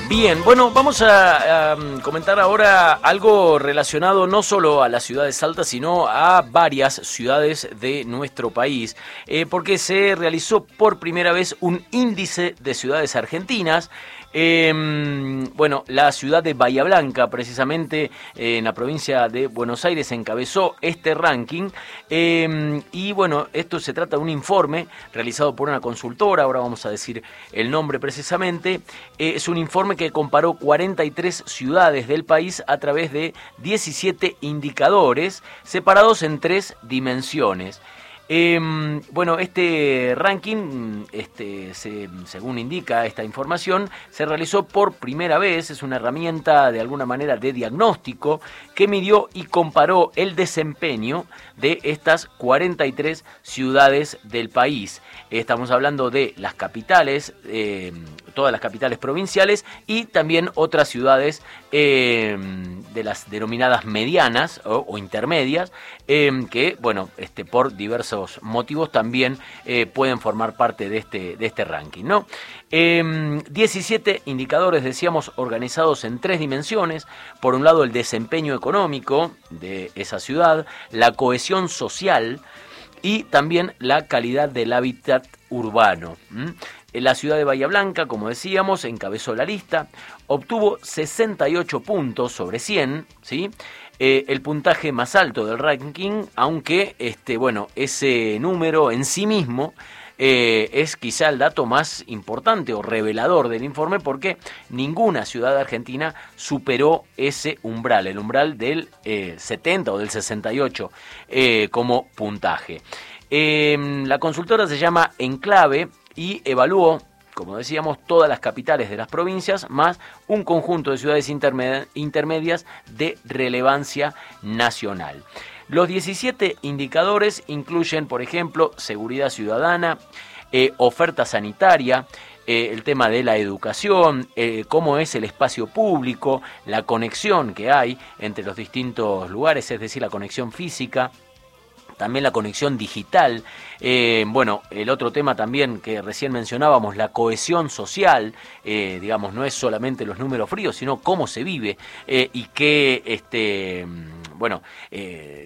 Bien, bueno, vamos a comentar ahora algo relacionado no solo a la ciudad de Salta, sino a varias ciudades de nuestro país, porque se realizó por primera vez un índice de ciudades argentinas. Bueno, la ciudad de Bahía Blanca, precisamente en la provincia de Buenos Aires, encabezó este ranking. Y bueno, esto se trata de un informe realizado por una consultora, ahora vamos a decir el nombre precisamente. Es un informe que comparó 43 ciudades del país a través de 17 indicadores separados en 3 dimensiones. Bueno, este ranking, según indica esta información, se realizó por primera vez, es una herramienta de alguna manera de diagnóstico que midió y comparó el desempeño de estas 43 ciudades del país. Estamos hablando de las capitales, todas las capitales provinciales y también otras ciudades de las denominadas medianas o intermedias, que, bueno, por diversos motivos también pueden formar parte de este ranking, ¿no? 17 indicadores, decíamos, organizados en 3 dimensiones. Por un lado, el desempeño económico de esa ciudad, la cohesión social y también la calidad del hábitat urbano. La ciudad de Bahía Blanca, como decíamos, encabezó la lista, obtuvo 68 puntos sobre 100, ¿sí? El puntaje más alto del ranking, aunque bueno, ese número en sí mismo es quizá el dato más importante o revelador del informe, porque ninguna ciudad argentina superó ese umbral, el umbral del 70 o del 68 como puntaje. La consultora se llama Enclave y evaluó, como decíamos, todas las capitales de las provincias, más un conjunto de ciudades intermedias de relevancia nacional. Los 17 indicadores incluyen, por ejemplo, seguridad ciudadana, oferta sanitaria, el tema de la educación, cómo es el espacio público, la conexión que hay entre los distintos lugares, es decir, la conexión física, también la conexión digital. Bueno, el otro tema también que recién mencionábamos, la cohesión social, digamos, no es solamente los números fríos, sino cómo se vive y qué, bueno,